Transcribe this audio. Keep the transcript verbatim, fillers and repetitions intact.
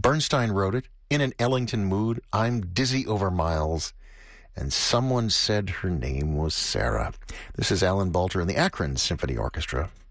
Bernstein wrote it, in an Ellington mood. I'm dizzy over miles. And someone said her name was Sarah. This is Alan Balter and the Akron Symphony Orchestra.